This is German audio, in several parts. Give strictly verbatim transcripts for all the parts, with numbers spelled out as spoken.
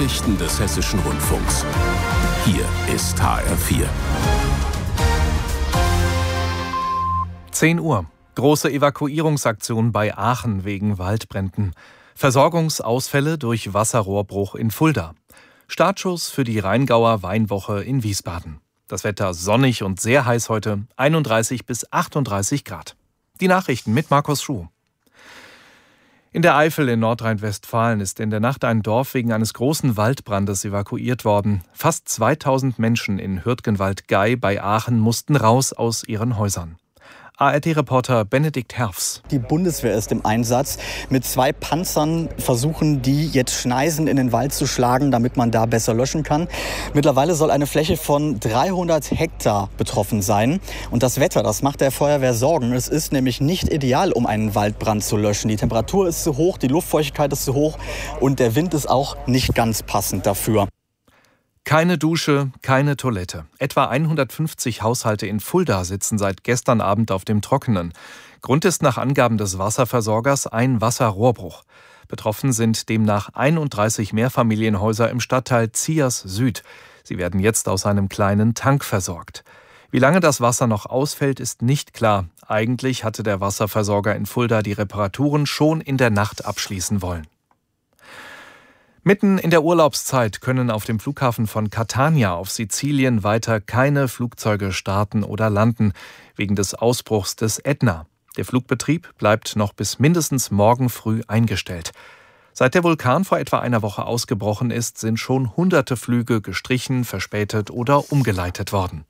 Nachrichten des Hessischen Rundfunks. Hier ist H R vier. zehn Uhr. Große Evakuierungsaktion bei Aachen wegen Waldbränden. Versorgungsausfälle durch Wasserrohrbruch in Fulda. Startschuss für die Rheingauer Weinwoche in Wiesbaden. Das Wetter sonnig und sehr heiß heute, einunddreißig bis achtunddreißig Grad. Die Nachrichten mit Markus Schuh. In der Eifel in Nordrhein-Westfalen ist in der Nacht ein Dorf wegen eines großen Waldbrandes evakuiert worden. Fast zweitausend Menschen in Hürtgenwald-Gey bei Aachen mussten raus aus ihren Häusern. A R D-Reporter Benedikt Herfs. Die Bundeswehr ist im Einsatz. Mit zwei Panzern versuchen die jetzt Schneisen in den Wald zu schlagen, damit man da besser löschen kann. Mittlerweile soll eine Fläche von dreihundert Hektar betroffen sein. Und das Wetter, das macht der Feuerwehr Sorgen. Es ist nämlich nicht ideal, um einen Waldbrand zu löschen. Die Temperatur ist zu hoch, die Luftfeuchtigkeit ist zu hoch und der Wind ist auch nicht ganz passend dafür. Keine Dusche, keine Toilette. Etwa hundertfünfzig Haushalte in Fulda sitzen seit gestern Abend auf dem Trockenen. Grund ist nach Angaben des Wasserversorgers ein Wasserrohrbruch. Betroffen sind demnach einunddreißig Mehrfamilienhäuser im Stadtteil Ziers Süd. Sie werden jetzt aus einem kleinen Tank versorgt. Wie lange das Wasser noch ausfällt, ist nicht klar. Eigentlich hatte der Wasserversorger in Fulda die Reparaturen schon in der Nacht abschließen wollen. Mitten in der Urlaubszeit können auf dem Flughafen von Catania auf Sizilien weiter keine Flugzeuge starten oder landen, wegen des Ausbruchs des Ätna. Der Flugbetrieb bleibt noch bis mindestens morgen früh eingestellt. Seit der Vulkan vor etwa einer Woche ausgebrochen ist, sind schon hunderte Flüge gestrichen, verspätet oder umgeleitet worden.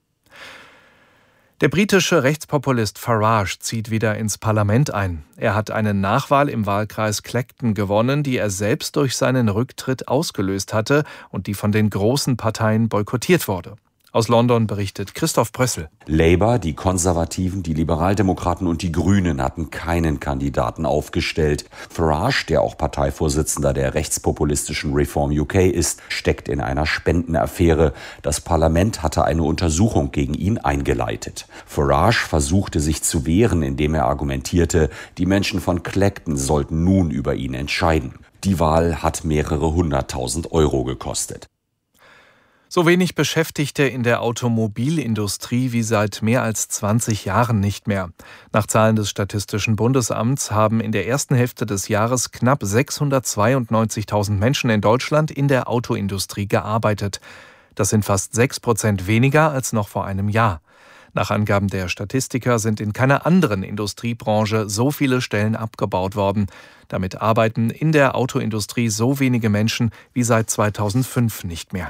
Der britische Rechtspopulist Farage zieht wieder ins Parlament ein. Er hat eine Nachwahl im Wahlkreis Clacton gewonnen, die er selbst durch seinen Rücktritt ausgelöst hatte und die von den großen Parteien boykottiert wurde. Aus London berichtet Christoph Brössel. Labour, die Konservativen, die Liberaldemokraten und die Grünen hatten keinen Kandidaten aufgestellt. Farage, der auch Parteivorsitzender der rechtspopulistischen Reform U K ist, steckt in einer Spendenaffäre. Das Parlament hatte eine Untersuchung gegen ihn eingeleitet. Farage versuchte sich zu wehren, indem er argumentierte, die Menschen von Clacton sollten nun über ihn entscheiden. Die Wahl hat mehrere hunderttausend Euro gekostet. So wenig Beschäftigte in der Automobilindustrie wie seit mehr als zwanzig Jahren nicht mehr. Nach Zahlen des Statistischen Bundesamts haben in der ersten Hälfte des Jahres knapp sechshundertzweiundneunzigtausend Menschen in Deutschland in der Autoindustrie gearbeitet. Das sind fast sechs Prozent weniger als noch vor einem Jahr. Nach Angaben der Statistiker sind in keiner anderen Industriebranche so viele Stellen abgebaut worden. Damit arbeiten in der Autoindustrie so wenige Menschen wie seit zweitausendfünf nicht mehr.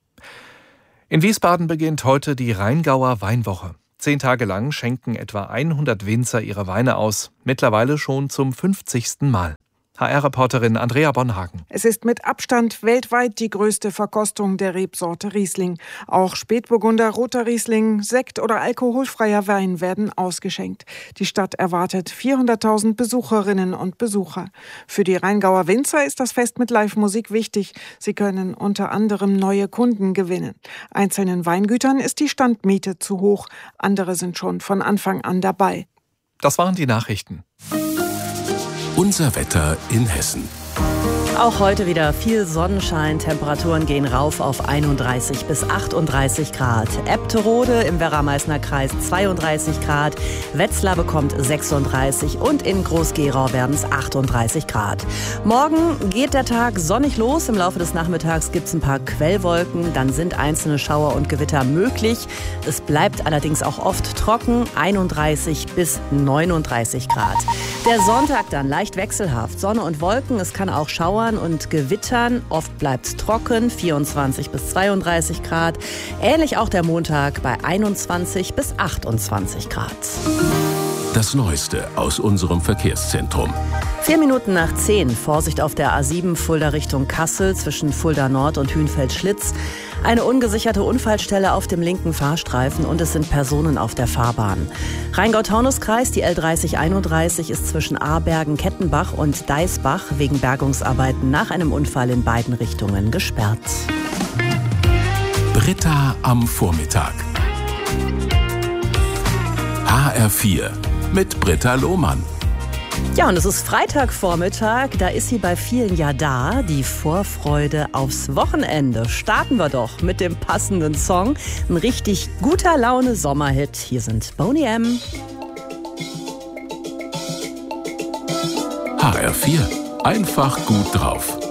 In Wiesbaden beginnt heute die Rheingauer Weinwoche. Zehn Tage lang schenken etwa hundert Winzer ihre Weine aus, mittlerweile schon zum fünfzigsten Mal. H R-Reporterin Andrea Bonhagen. Es ist mit Abstand weltweit die größte Verkostung der Rebsorte Riesling. Auch Spätburgunder, roter Riesling, Sekt oder alkoholfreier Wein werden ausgeschenkt. Die Stadt erwartet vierhunderttausend Besucherinnen und Besucher. Für die Rheingauer Winzer ist das Fest mit Live-Musik wichtig. Sie können unter anderem neue Kunden gewinnen. Einzelnen Weingütern ist die Standmiete zu hoch. Andere sind schon von Anfang an dabei. Das waren die Nachrichten. Unser Wetter in Hessen. Auch heute wieder viel Sonnenschein. Temperaturen gehen rauf auf einunddreißig bis achtunddreißig Grad. Ebterode im Werra-Meißner Kreis zweiunddreißig Grad. Wetzlar bekommt sechsunddreißig und in Groß-Gerau werden es achtunddreißig Grad. Morgen geht der Tag sonnig los. Im Laufe des Nachmittags gibt es ein paar Quellwolken. Dann sind einzelne Schauer und Gewitter möglich. Es bleibt allerdings auch oft trocken. einunddreißig bis neununddreißig Grad. Der Sonntag dann leicht wechselhaft. Sonne und Wolken. Es kann auch schauern und gewittern. Oft bleibt es trocken, vierundzwanzig bis zweiunddreißig Grad. Ähnlich auch der Montag bei einundzwanzig bis achtundzwanzig Grad. Das Neueste aus unserem Verkehrszentrum. Vier Minuten nach zehn. Vorsicht auf der A sieben Fulda Richtung Kassel zwischen Fulda Nord und Hünfeld-Schlitz. Eine ungesicherte Unfallstelle auf dem linken Fahrstreifen und es sind Personen auf der Fahrbahn. Rheingau-Taunus-Kreis, die L dreißig einunddreißig ist zwischen Aarbergen, Kettenbach und Deisbach wegen Bergungsarbeiten nach einem Unfall in beiden Richtungen gesperrt. Britta am Vormittag. H R vier mit Britta Lohmann. Ja, und es ist Freitagvormittag, da ist sie bei vielen ja da, die Vorfreude aufs Wochenende. Starten wir doch mit dem passenden Song. Ein richtig guter Laune Sommerhit. Hier sind Boney M. H R vier. Einfach gut drauf.